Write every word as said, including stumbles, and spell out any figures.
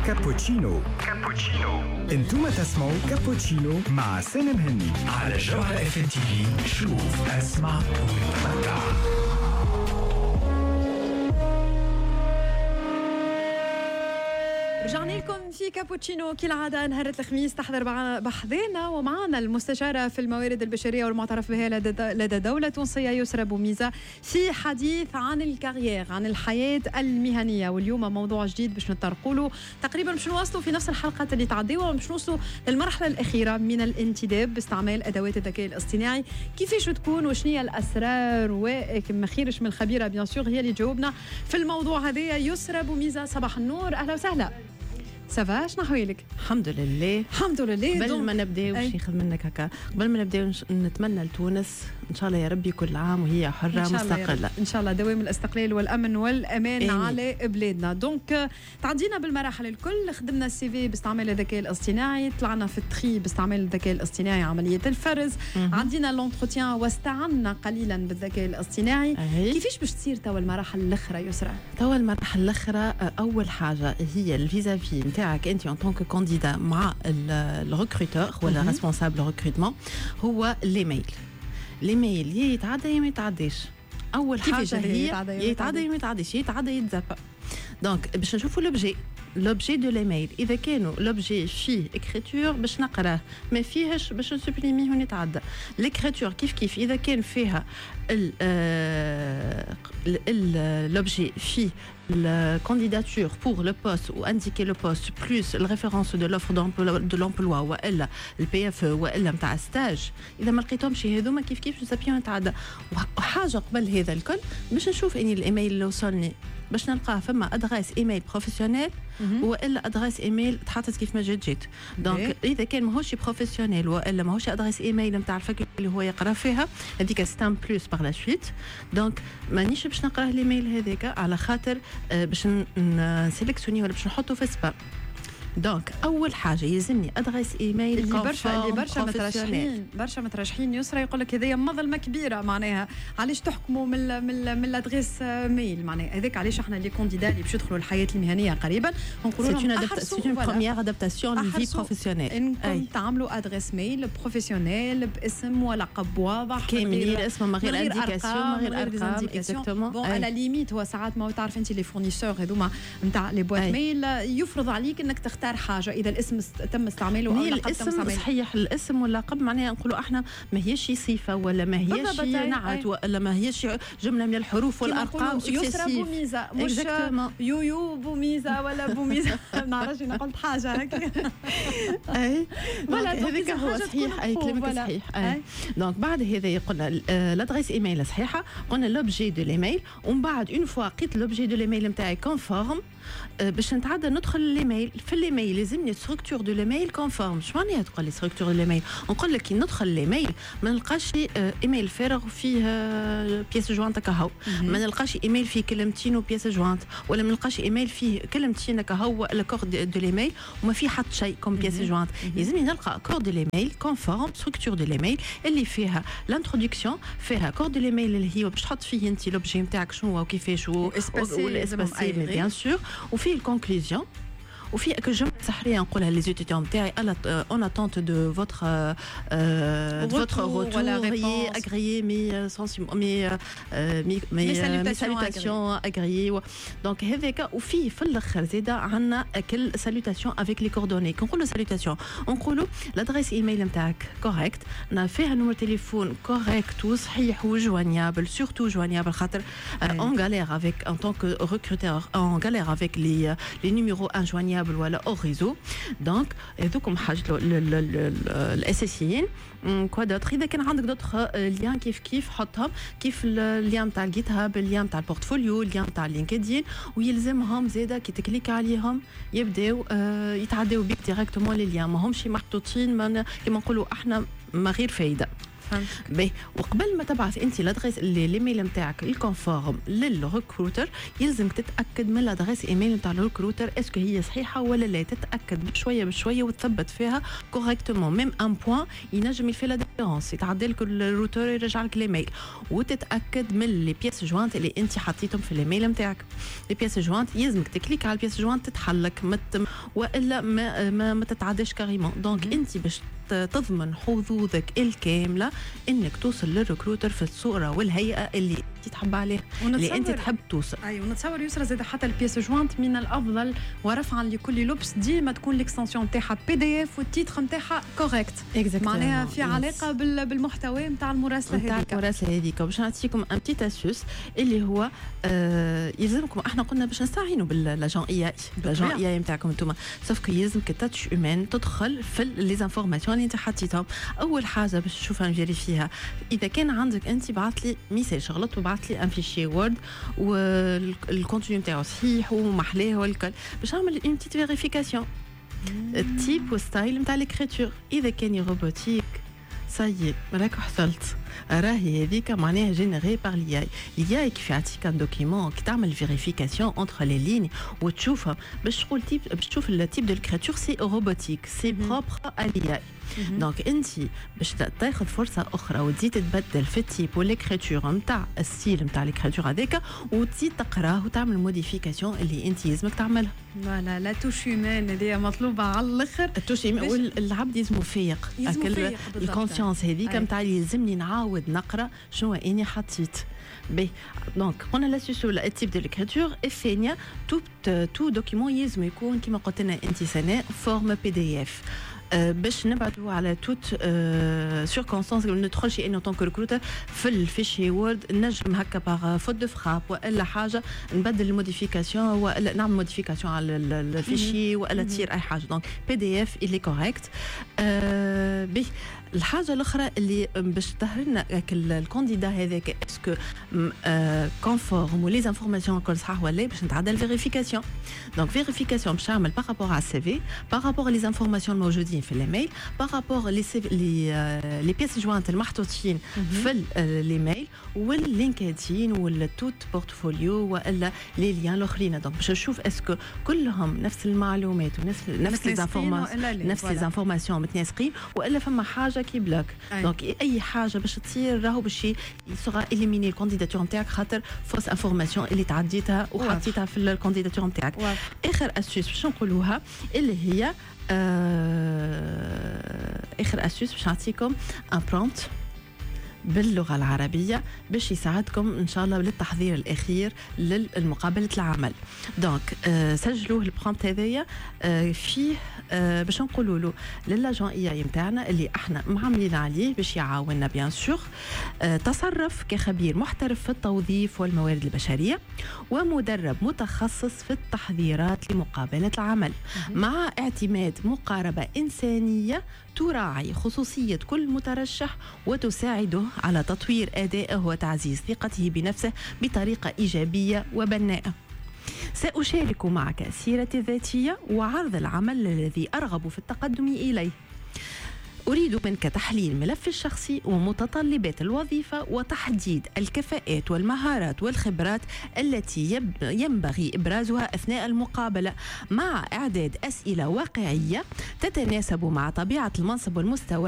كابوتشينو كابوتشينو انتم تسمعوا كابوتشينو مع سالم هني على جوهر اف ام تي في. شوف اسمع وتمتع. رجعنا لكم في كابوتشينو كالعادة نهار الخميس تحضر بحذنا ومعنا المستشارة في الموارد البشرية والمعترف بها لدى دولة تونسية يسرى بوميزة في حديث عن الكارير، عن الحياة المهنية. واليوم موضوع جديد باش نتطرقوا له، تقريبا باش نواصلوا في نفس الحلقات اللي تعديوا، باش نوصلوا للمرحلة الأخيرة من الانتداب باستعمال أدوات الذكاء الاصطناعي. كيفاش تكون وشنية الأسرار، وما خيرش من الخبيرة بيان سور هي اللي تجاوبنا في الموضوع هذا. يسرى بوميزة صباح النور، أهلا وسهلا. سافا شنو حوالك؟ الحمد لله الحمد لله. قبل ما نبداو باش ناخذ منك هكا، قبل ما نبداو نتمنى لتونس ان شاء الله يا ربي كل عام وهي حره مستقله ان شاء الله، دوام الاستقلال والامن والامان إيه. على بلادنا. دونك تعدينا بالمراحل الكل، خدمنا السي في باستعمال الذكاء الاصطناعي، طلعنا في التخي باستعمال الذكاء الاصطناعي عمليه الفرز، عدينا لونتروتيان واستعنا قليلا بالذكاء الاصطناعي. أيه. كيفاش باش تصير توا المراحل الاخرى يسرى؟ توا المراحل الاخرى اول حاجه هي الفيزافي نتاعك انت ان طونك كانديدا مع الريكروتور ولا ريسبونسابل ريكروتمون، هو الايميل. الايميل يتعدى يا ما يتعداش. اول حاجه هي يتعدى يا ما يتعداش، يتعدى يتزابا. دونك باش نشوفوا لوبجي لوبجي دو ليميل، اذا كانوا لوبجي فيه اكريتور باش نقراه، ما فيهش باش نسوبريميه ونتعدى. الاكريتور كيف كيف اذا كان فيها لوبجي فيه la candidature pour le poste ou indiquer le poste plus la référence de l'offre de l'emploi ou elle le P F E ou elle نتاع stage، اذا ما لقيتهمش هذوما كيف كيف نسابيو نتعدى. وحاجه قبل هذا الكل باش نشوف اني الايميل اللي وصلني باش نلقاه فما ادريس ايميل بروفيسيونيل والا ادريس ايميل تحطت كيف ما جات جات. دونك اذا كان ماهوش بروفيسيونيل والا ماهوش ادريس ايميل نتاع الفكره اللي هو يقرا فيها، هذيك ستام بلس باغ لا سويت. دونك مانيش باش نقراه الايميل هذاك على خاطر باش نسيليكسيوني ولا باش نحطه في سبام. دونك اول حاجه يلزمني ادريس ايميل اللي برشا اللي برشا مترشحين برشا مترشحين يسرى يقول لك هذيا مظلمه كبيره، معناها علاش تحكموا من من من الادريس ميل؟ معناها هذاك علاش احنا لي كونديدا اللي باش يدخلوا الحياه المهنيه قريبا نقولوا لهم سي اون بروميير ادابتاسيون للفي بروفيسيونيل، انكم تعملوا ادريس ميل بروفيسيونيل باسم ولقب واضح كاملين، الاسم من غير انديكاسيون من غير ارقام اكزاكتومون. بون على ليميت هو ساعات ما تعرف انت لي فورنيسور هذوما نتاع لي بوات ميل يفرض عليك انك تختار حاجه، اذا الاسم تم استعماله او اللقب تم استعماله. صحيح الاسم واللقب معناها نقولوا احنا ما هيش صفه ولا ما هيش نعت ولا ما هيش جمله من الحروف والارقام يسرى بوميزه مش يويو بوميزه ولا بوميزه ما نعرفش انا قلت حاجه هكا. اي هذاك هو صحيح، اي كلامك صحيح. دونك بعد هذا قلنا لادريس ايميل صحيحه، قلنا لوبجي دو ليميل، ومن بعد اون فوا لقيت لوبجي دو ليميل نتاعي كونفورم باش نتعدى ندخل الايميل. في الايميل لازمني ستركتور دو ليميل كونفورم. شو معناها تقول لي ستركتور دو ليميل؟ نقول لك كي ندخل الايميل ما نلقاش ايميل فارغ فيه بياس جوانت كهو، ما نلقاش ايميل فيه كلمتين وبياس جوانت، ولا ما نلقاش ايميل فيه كلمتين كهو ولا كور دو ليميل وما فيه حتى شيء كوم بياس جوانت. لازمني نلقى كور دو ليميل كونفورم ستركتور دو ليميل اللي فيها لانتروداكسيون، فيها كور دو ليميل اللي هي باش تحط فيه انت لوبجي نتاعك شنو وكيفاش والاسباسي بيان سور، وفيه الكونكلوزيون، وفي جمله سحريه نقولها لي زيتيديون تاعي اون اتونت دو فوتر فوتر روتور هي اغريي مي مي مي سالوتاسيون اغريي. دونك هذاك وفي في الاخر زيدا عندنا كل سالوتاسيون افيك لي كوردوني. كنقولوا سالوتاسيون نقولوا لادريس ايميل نتاعك كوريكت، فيها نمر تليفون كوريكت وصحيح وجوانيابل، سورتو جوانيابل خاطر اون غالير افيك ان طونك ريكروتور اون غالير افيك لي لي نيميرو انجوانيابل ولا او ريزو. دونك هذوكم حاجه الاساسيين. كوا دوتر اذا كان عندك دوتر ليان كيف كيف حطهم، كيف الليان تاع الجيت هاب، الليان تاع البورتفوليو، الليان تاع لينكدين، ويلزمهم زاده كي تكليك عليهم يبداو يتعداو بيك ديريكتومون لي ليان، ماهمش محطوطين كيما نقولوا احنا ما غير فايده. باهي وقبل ما تبعث انت لادغيس الايميل نتاعك الكونفورم للريكروتر يلزمك تتاكد من لادغيس ايميل نتاع الريكروتر اسكو هي صحيحه ولا لا، تتاكد بشويه بشويه وتثبت فيها كوريكتومون ميم ان بوين ينجم يفي لا ديفيرونس، يتعدى لك الروتور يرجع لك الايميل، وتتاكد من لي بيس جوانت اللي انت حطيتهم في الايميل نتاعك. لي بيس جوانت يلزمك تكليك على البيس جوانت تتحلك مت والا ما ما, ما تتعداش كاريمون. دونك انت باش تضمن حظوظك الكامله انك توصل للريكروتر في الصوره والهيئه اللي انت تحب عليها اللي انت تحب توصل. ايوه ونتصور يسرى زاد حتى البيس جوانت من الافضل ورفعا لكل لبس ديما تكون ليكستنسيون نتاعها بي دي اف والتيتر نتاعها كوريكت، معناها في علاقه بالمحتوى نتاع المراسله هذيك. نتاع المراسله هذيك باش نعطيكم ان بتيت اسوس اللي هو آه يلزمكم، احنا قلنا باش نستعينوا بالاجون اي اي الاجون اي اي نتاعكم انتم، سوف كو يلزمك التاتش هيومان تدخل في لي زانفورماسيون اللي انت حطيتهم. اول حاجه باش نشوفها نفيريفيها اذا كان عندك انت بعث لي ميساج غلط وبعث لي ان فيشي وورد والكونتوني نتاعو صحيح ومحلاه والكل، باش نعمل اون بتيت فيريفيكاسيون التيب والستايل نتاع ليكريتور. اذا كان روبوتيك سايي راك حصلت راهي هذيك معناها جينيري بار لي اي. لي اي كيف يعطيك ان دوكيمون كي تعمل فيريفيكاسيون اونتر لي لين وتشوفها باش تقول تيب باش تشوف التيب دو ليكريتور سي روبوتيك سي بروبر ا لي اي. دونك انت باش تاخذ فرصه اخرى وتزيد تبدل في التيب والليكريتور نتاع الستيل نتاع ليكريتور هذاك وتزيد تقراه وتعمل موديفيكاسيون اللي انت لازمك تعملها. فوالا لا توش هيومان هذه مطلوبه على الاخر. التوش والعبد يلزمو فايق الكونسيونس هذيك نتاع يلزمني نعاود نقرا شنو اني حطيت. بي دونك قلنا لا سوسو لا التيب دو ليكريتور الثانيه تو تو دوكيمون يلزم يكون كيما قلت لنا انت سناء فورم بي دي اف باش نبعدوا على توت سيركونستانس ما ندخلش انه طونك ريكروتر في الفيشي وورد نجم هكا باغ فوت دو فراب والا حاجه نبدل الموديفيكاسيون والا نعمل موديفيكاسيون على الفيشي والا تصير اي حاجه. دونك بي دي اف اللي كوريكت. به الحاجه الاخرى اللي باش تظهر لنا الكانديدا هذاك اسكو كونفورم ولي انفورماسيون كل صح ولا باش نتعدى الفيريفيكاسيون. دونك فيريفيكاسيون باش نعمل بارابور على السي في بارابور لي انفورماسيون الموجودين في الايميل بارابور لي لي لي بيس جوانت المحطوطين في الايميل واللينكدين والتوت بورتفوليو والا لي ليان الاخرين. دونك باش نشوف اسكو كلهم نفس المعلومات ونفس نفس لي انفورماسيون نفس لي انفورماسيون متناسقين والا فما حاجه كي بلوك. دونك اي حاجه باش تصير راهو باش يسوغا اليميني الكانديداتور نتاعك خاطر فوس انفورماسيون اللي تعديتها وحطيتها في الكانديداتور نتاعك. اخر اسوس باش نقولوها اللي هي آه اخر اسوس باش نعطيكم ان برومبت باللغه العربيه باش يساعدكم ان شاء الله للتحضير الاخير للمقابله العمل. دونك آه سجلوه البرومبت هذايا آه فيه آه باش نقولوا له للاجون اي اي نتاعنا اللي احنا معاملين عليه باش يعاوننا بيان سور. آه تصرف كخبير محترف في التوظيف والموارد البشريه ومدرب متخصص في التحضيرات لمقابله العمل مع اعتماد مقاربه انسانيه تراعي خصوصية كل مترشح وتساعده على تطوير أدائه وتعزيز ثقته بنفسه بطريقة إيجابية وبناءة. سأشارك معك سيرتي الذاتية وعرض العمل الذي أرغب في التقدم إليه. أريد منك تحليل ملف الشخصي ومتطلبات الوظيفة وتحديد الكفاءات والمهارات والخبرات التي ينبغي إبرازها أثناء المقابلة مع إعداد أسئلة واقعية تتناسب مع طبيعة المنصب والمستوى